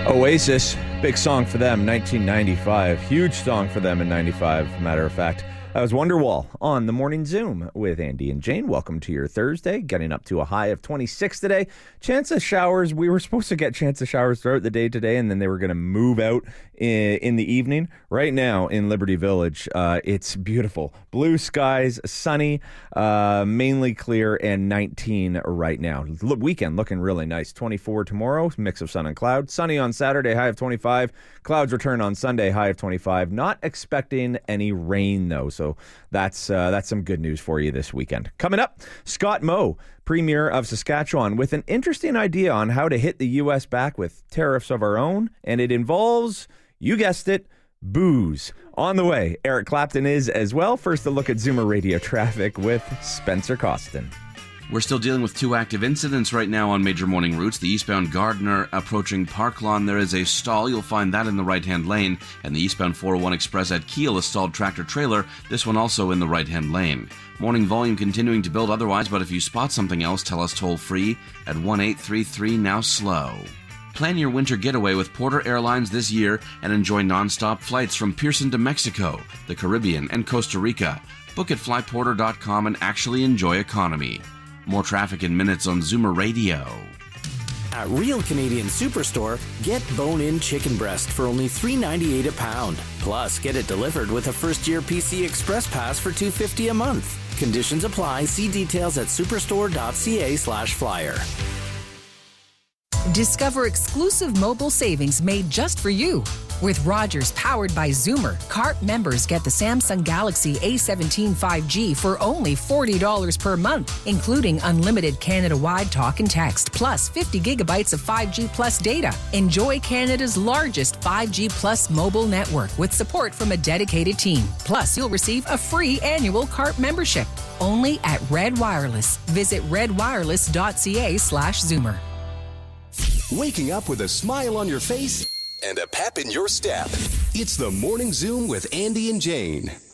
Oasis, big song for them, 1995. Huge song for them in 95, matter of fact. That was Wonderwall on the Morning Zoom with Andy and Jane. Welcome to your Thursday, getting up to a high of 26 today. Chance of showers. We were supposed to get chance of showers throughout the day today, and then they were going to move out in the evening. Right now in Liberty Village, it's beautiful. Blue skies, sunny, mainly clear, and 19 right now. Weekend looking really nice. 24 tomorrow, mix of sun and cloud. Sunny on Saturday, high of 25. Clouds return on Sunday, high of 25. Not expecting any rain, though. So that's some good news for you this weekend. Coming up, Scott Moe, Premier of Saskatchewan, with an interesting idea on how to hit the U.S. back with tariffs of our own, and it involves, you guessed it, booze. On the way, Eric Clapton is as well. First, a look at Zoomer Radio traffic with Spencer Costin. We're still dealing with two active incidents right now on major morning routes. The eastbound Gardiner approaching Park Lawn, there is a stall. You'll find that in the right-hand lane. And the eastbound 401 Express at Kiel, a stalled tractor-trailer. This one also in the right-hand lane. Morning volume continuing to build otherwise, but if you spot something else, tell us toll-free at 1-833-NOW-SLOW. Plan your winter getaway with Porter Airlines this year and enjoy non-stop flights from Pearson to Mexico, the Caribbean, and Costa Rica. Book at flyporter.com and actually enjoy economy. More traffic in minutes on Zoomer Radio. At Real Canadian Superstore, get bone-in chicken breast for only $3.98 a pound. Plus, get it delivered with a first-year PC Express Pass for $2.50 a month. Conditions apply. See details at superstore.ca/flyer. Discover exclusive mobile savings made just for you. With Rogers powered by Zoomer, CARP members get the Samsung Galaxy A17 5G for only $40 per month, including unlimited Canada-wide talk and text, plus 50 gigabytes of 5G plus data. Enjoy Canada's largest 5G plus mobile network with support from a dedicated team. Plus, you'll receive a free annual CARP membership. Only at Red Wireless. Visit redwireless.ca/Zoomer. Waking up with a smile on your face and a pep in your step. It's the Morning Zoom with Andy and Jane.